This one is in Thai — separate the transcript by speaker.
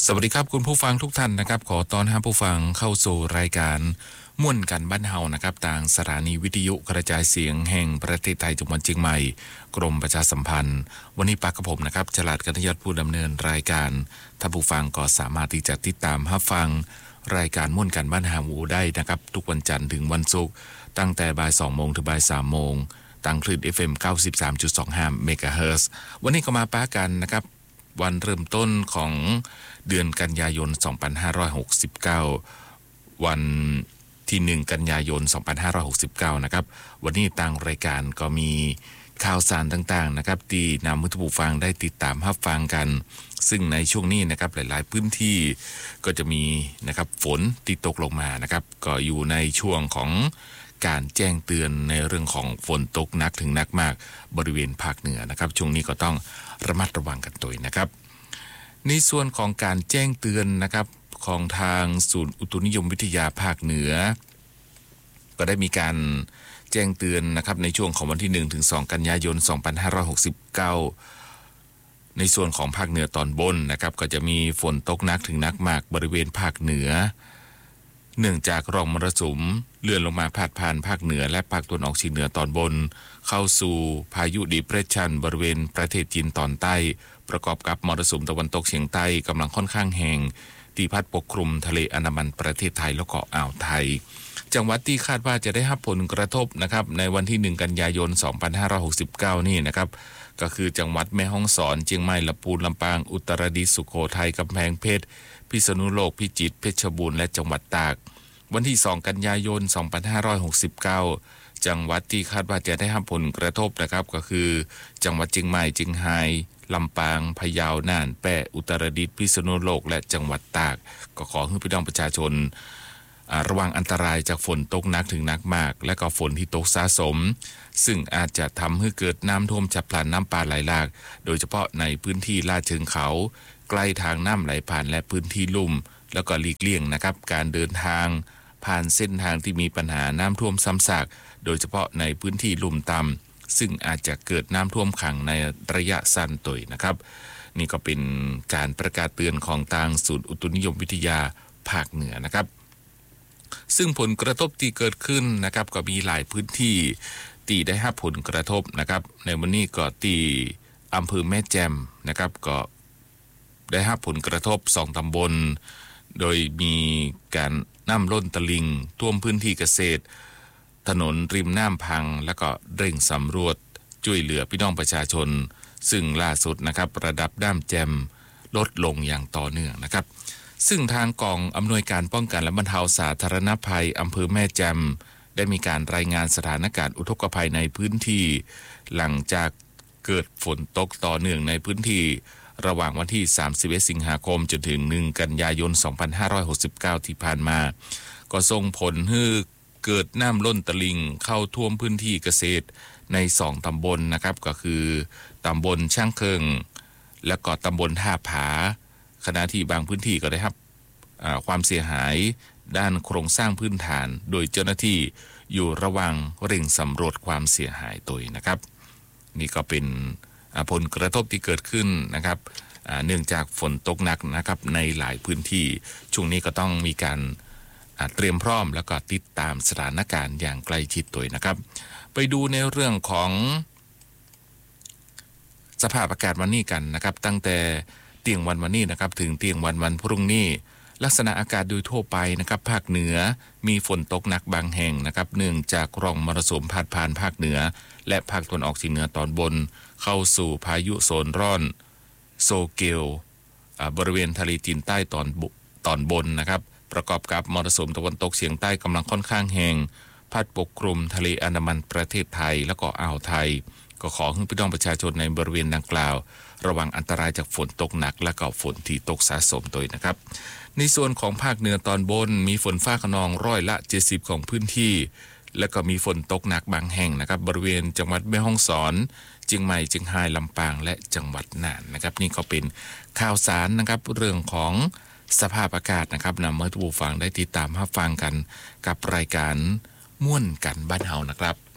Speaker 1: สวัสดีครับคุณผู้ฟังทุกท่านนะครับขอต้อนรับผู้ฟังเข้าสู่รายการม่วนกันบ้านเฮานะครับทางสถานีวิทยุกระจายเสียงแห่งประเทศไทยจังหวัดเชียงใหม่กรมประชาสัมพันธ์วันนี้ปากกับผมนะครับฉลาดกันทยศผู้ดำเนินรายการท่านผู้ฟังก็สามารถที่จะติดตามรับฟังรายการม่วนกันบ้านเฮาได้นะครับทุกวันจันทร์ถึงวันศุกร์ตั้งแต่บ่าย2 โมงถึงบ่าย3 โมงทางคลื่น FM 93.25 เมกะเฮิรตซ์วันนี้ก็มาป้ากันนะครับวันเริ่มต้นของเดือนกันยายน 2569 วันที่1กันยายน 2569 นะครับวันนี้ทางรายการก็มีข่าวสารต่างๆนะครับที่นำผู้ฟังได้ติดตามรับฟังกันซึ่งในช่วงนี้นะครับหลายๆพื้นที่ก็จะมีนะครับฝนที่ตกลงมานะครับก็อยู่ในช่วงของการแจ้งเตือนในเรื่องของฝนตกหนักถึงหนักมากบริเวณภาคเหนือนะครับช่วงนี้ก็ต้องระมัดระวังกันตัวนะครับในส่วนของการแจ้งเตือนนะครับของทางศูนย์อุตุนิยมวิทยาภาคเหนือก็ได้มีการแจ้งเตือนนะครับในช่วงของวันที่1ถึง2กันยายน 2569ในส่วนของภาคเหนือตอนบนนะครับก็จะมีฝนตกหนักถึงหนักมากบริเวณภาคเหนือเนื่องจากร่องมรสุมเลื่อนลงมาพาดผ่านภาคเหนือและภาคตะวันออกเฉียงเหนือตอนบนเข้าสู่พายุดีเพรสชันบริเวณประเทศจีนตอนใต้ประกอบกับมรสุมตะวันตกเฉียงใต้กำลังค่อนข้างแรงที่พัดปกคลุมทะเลอันดามันประเทศไทยแล้วก็อ่าวไทยจังหวัดที่คาดว่าจะได้รับผลกระทบนะครับในวันที่1กันยายน 2569 นี่นะครับก็คือจังหวัดแม่ฮ่องสอนเชียงใหม่ลำพูนลำปางอุตรดิตถ์สุโขทัยกำแพงเพชรพิษณุโลกพิจิตรเพชรบูรณ์และจังหวัดตากวันที่2กันยายน 2569 จังหวัดที่คาดว่าจะได้รับผลกระทบนะครับก็คือจังหวัดเชียงใหม่เชียงรายลำปางพะเยาน่านแพร่อุตรดิตถ์พิษณุโลกและจังหวัดตากก็ขอให้พี่น้องประชาชนระวังอันตรายจากฝนตกหนักถึงหนักมากและก็ฝนที่ตกสะสมซึ่งอาจจะทำให้เกิดน้ำท่วมฉับพลันน้ำป่าไหลหลากโดยเฉพาะในพื้นที่ลาดเชิงเขาใกล้ทางน้ำไหลผ่านและพื้นที่ลุ่มแล้วก็หลีกเลี่ยงนะครับการเดินทางผ่านเส้นทางที่มีปัญหาน้ำท่วมซ้ำซากโดยเฉพาะในพื้นที่ลุ่มต่ำซึ่งอาจจะเกิดน้ำท่วมขังในระยะสั้นตัวยนะครับนี่ก็เป็นการประกาศเตือนของทางศูนย์อุตุนิยมวิทยาภาคเหนือนะครับซึ่งผลกระทบที่เกิดขึ้นนะครับก็มีหลายพื้นที่ที่ได้รับผลกระทบนะครับในวันนี้ก็ที่อำเภอแม่แจ่มนะครับก็ได้รับผลกระทบ2ตำบลโดยมีการน้ำล้นตลิ่งท่วมพื้นที่เกษตรถนนริมน้ำพังแล้วก็เร่งสำรวจช่วยเหลือพี่น้องประชาชนซึ่งล่าสุดนะครับระดับน้ำแจ่มลดลงอย่างต่อเนื่องนะครับซึ่งทางกองอำนวยการป้องกันและบรรเทาสาธารณภัยอำเภอแม่แจ่มได้มีการรายงานสถานการณ์อุทกภัยในพื้นที่หลังจากเกิดฝนตกต่อเนื่องในพื้นที่ระหว่างวันที่31สิงหาคมจนถึง1กันยายน 2569 ที่ผ่านมาก็ส่งผลให้เกิดน้ำล้นตลิ่งเข้าท่วมพื้นที่เกษตรใน2ตำบลนะครับก็คือตำบลช่างเคิงและก็ตำบลท่าผาขณะที่บางพื้นที่ก็ได้รับความเสียหายด้านโครงสร้างพื้นฐานโดยเจ้าหน้าที่อยู่ระหว่างเร่งสำรวจความเสียหายตัวนะครับนี่ก็เป็นผลกระทบที่เกิดขึ้นนะครับเนื่องจากฝนตกหนักนะครับในหลายพื้นที่ช่วงนี้ก็ต้องมีการเตรียมพร้อมแล้วก็ติดตามสถานการณ์อย่างใกล้ชิดตัวนะครับไปดูในเรื่องของสภาพอากาศวันนี้กันนะครับตั้งแต่เที่ยงวันนี้นะครับถึงเที่ยงวันพรุ่งนี้ลักษณะอากาศโดยทั่วไปนะครับภาคเหนือมีฝนตกหนักบางแห่งนะครับเนื่องจากร่องมรสุมพาดผ่านภาคเหนือและภาคตะวันออกเฉียงเหนือตอนบนเข้าสู่พายุโซนร้อนโซเกลบริเวณทะเลจีนใต้ตอนบนนะครับประกอบกับมรสุมตะวันตกเฉียงใต้กำลังค่อนข้างแรงพัดปกคลุมทะเลอันดามันประเทศไทยแล้วก็อ่าวไทยก็ขอให้พี่น้องประชาชนในบริเวณดังกล่าวระวังอันตรายจากฝนตกหนักและก็ฝนที่ตกสะสมตัวนะครับในส่วนของภาคเหนือตอนบนมีฝนฟ้าคะนอง70%ของพื้นที่และก็มีฝนตกหนักบางแห่งนะครับบริเวณจังหวัดแม่ฮ่องสอนเชียงใหม่เชียงรายลำปางและจังหวัดน่านนะครับนี่ก็เป็นข่าวสารนะครับเรื่องของสภาพอากาศนะครับนำมาให้ทุกผู้ฟังได้ติดตามรับฟังกันกับรายการม่วนกันบ้านเฮานะครับ